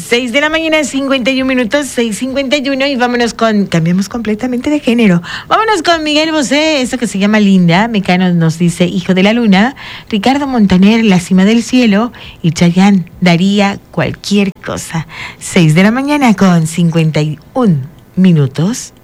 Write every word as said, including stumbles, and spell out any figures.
seis de la mañana, cincuenta y un minutos, seis cincuenta y uno, y vámonos con, cambiamos completamente de género. Vámonos con Miguel Bosé, eso que se llama Linda. Mecano nos dice Hijo de la Luna. Ricardo Montaner, La Cima del Cielo. Y Chayanne, Daría Cualquier Cosa. seis de la mañana con cincuenta y un minutos.